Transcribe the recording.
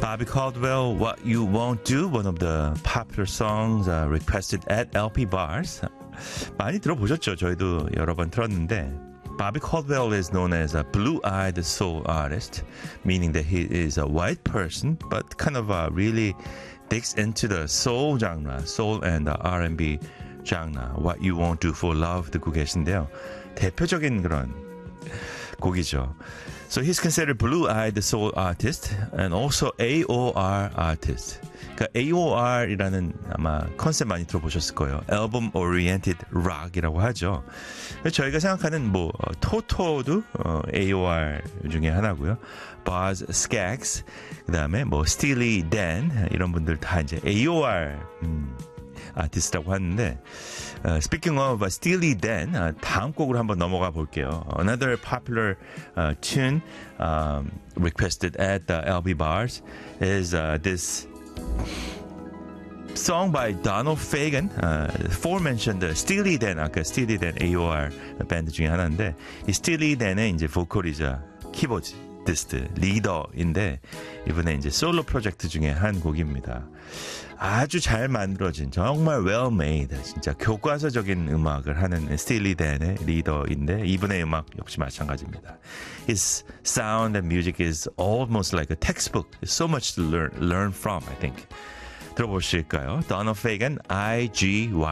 Bobby Caldwell, What You Won't Do, one of the popular songs requested at LP bars. 많이 들어보셨죠? 저희도 여러 번 틀었는데 Bobby Caldwell is known as a blue-eyed soul artist, meaning that he is a white person, but kind of really digs into the soul genre, soul and R&B genre. What You Won't Do for Love 듣고 계신데요. 대표적인 그런 곡이죠. So he's considered blue-eyed soul artist and also AOR artist. 그러니까 AOR이라는 아마 컨셉 많이 들어보셨을 거예요. Album Oriented Rock이라고 하죠. 저희가 생각하는 뭐 토토도 AOR 중에 하나고요. Boz Scaggs, 그다음에 뭐 Steely Dan 이런 분들 다 이제 AOR 아티스트라고 하는데 Speaking of Steely Dan, 다음 곡으로 한번 넘어가 볼게요. Another popular tune requested at the LB bars is this song by Donald Fagen, aforementioned Steely Dan, 아까 Steely Dan AOR 밴드 중에 하나인데 이 Steely Dan의 이제 보컬이자 키보디스트 리더인데 이번에 이제 솔로 프로젝트 중에 한 곡입니다. 아주 잘 만들어진 정말 well made 진짜 교과서적인 음악을 하는 Steely Dan의 리더인데 이분의 음악 역시 마찬가지입니다. His sound and music is almost like a textbook. There's so much to learn from, I think. 들어보실까요? Donald Fagen, IGY.